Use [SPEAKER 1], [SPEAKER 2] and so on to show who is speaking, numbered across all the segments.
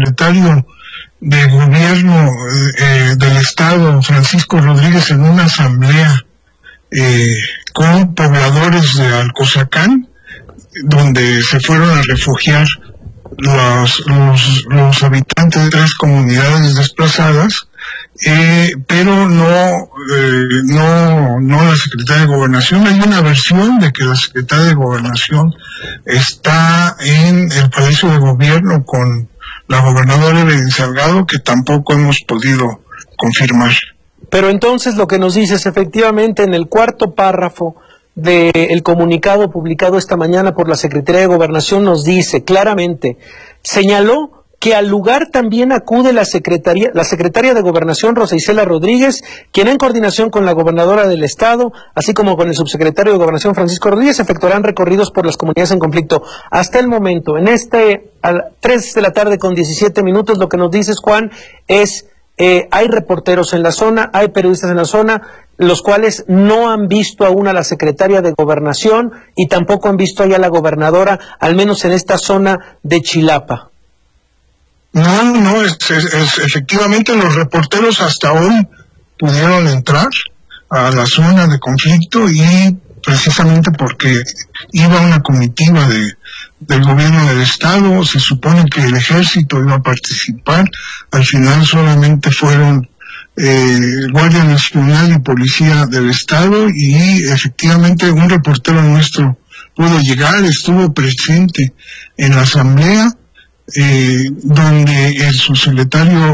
[SPEAKER 1] subsecretario de Gobierno del Estado, Francisco Rodríguez, en una asamblea con pobladores de Alcozacán, donde se fueron a refugiar los habitantes de 3 comunidades desplazadas, pero no la Secretaría de Gobernación. Hay una versión de que la Secretaría de Gobernación está en el Palacio de Gobierno con la gobernadora Evelyn Salgado, que tampoco hemos podido confirmar.
[SPEAKER 2] Pero entonces lo que nos dices, efectivamente, en el cuarto párrafo del comunicado publicado esta mañana por la Secretaría de Gobernación, nos dice claramente, señaló que al lugar también acude la secretaria de Gobernación, Rosa Isela Rodríguez, quien en coordinación con la gobernadora del Estado, así como con el subsecretario de Gobernación, Francisco Rodríguez, efectuarán recorridos por las comunidades en conflicto. Hasta el momento, a 3 de la tarde con 17 minutos, lo que nos dices, Juan, es hay reporteros en la zona, hay periodistas en la zona, los cuales no han visto aún a la secretaria de Gobernación y tampoco han visto allá a la gobernadora, al menos en esta zona de Chilapa.
[SPEAKER 1] No, efectivamente los reporteros hasta hoy pudieron entrar a la zona de conflicto, y precisamente porque iba una comitiva del gobierno del Estado. Se supone que el ejército iba a participar, al final solamente fueron Guardia Nacional y Policía del Estado, y efectivamente un reportero nuestro pudo llegar, estuvo presente en la asamblea, donde el subsecretario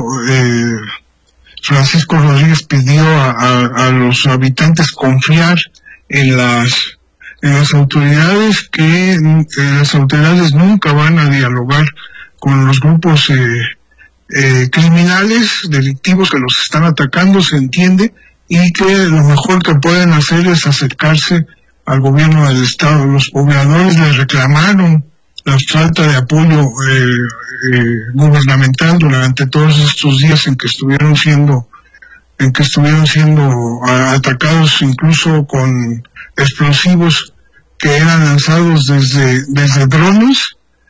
[SPEAKER 1] Francisco Rodríguez pidió a los habitantes confiar en las autoridades, que las autoridades nunca van a dialogar con los grupos criminales, delictivos que los están atacando, se entiende, y que lo mejor que pueden hacer es acercarse al gobierno del Estado. Los pobladores les reclamaron la falta de apoyo gubernamental durante todos estos días en que estuvieron siendo atacados, incluso con explosivos que eran lanzados desde drones,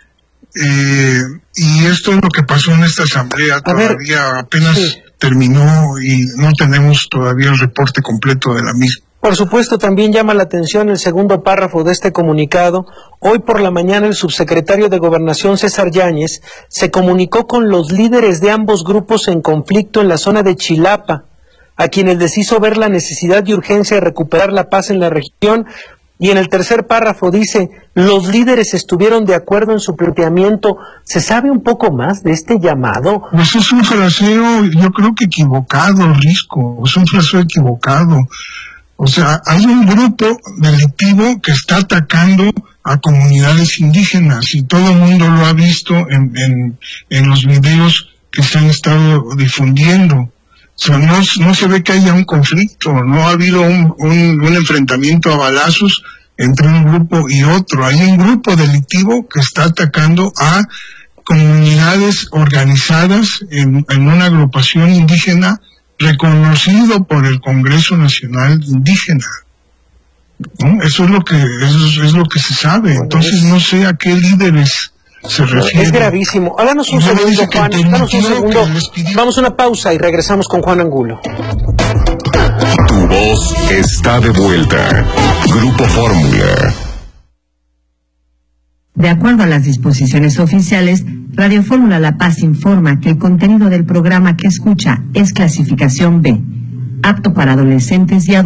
[SPEAKER 1] y esto es lo que pasó en esta asamblea. Todavía apenas terminó y no tenemos todavía el reporte completo de la misma.
[SPEAKER 2] Por supuesto, también llama la atención el segundo párrafo de este comunicado. Hoy por la mañana el subsecretario de Gobernación, César Yáñez, se comunicó con los líderes de ambos grupos en conflicto en la zona de Chilapa, a quienes les hizo ver la necesidad y urgencia de recuperar la paz en la región. Y en el tercer párrafo dice, los líderes estuvieron de acuerdo en su planteamiento. ¿Se sabe un poco más de este llamado?
[SPEAKER 1] Pues es un fraseo, yo creo que equivocado, Risco, es un fraseo equivocado. O sea, hay un grupo delictivo que está atacando a comunidades indígenas, y todo el mundo lo ha visto en los videos que se han estado difundiendo. O sea, no se ve que haya un conflicto, no ha habido un enfrentamiento a balazos entre un grupo y otro. Hay un grupo delictivo que está atacando a comunidades organizadas en una agrupación indígena reconocido por el Congreso Nacional Indígena, ¿no? Eso es lo que se sabe. Entonces no sé a qué líderes se refiere.
[SPEAKER 2] Es gravísimo. Háganos un segundo, Juan. Háganos un segundo. Vamos a una pausa y regresamos con Juan Angulo.
[SPEAKER 3] Tu voz está de vuelta. Grupo Fórmula.
[SPEAKER 4] De acuerdo a las disposiciones oficiales, Radio Fórmula La Paz informa que el contenido del programa que escucha es clasificación B, apto para adolescentes y adultos.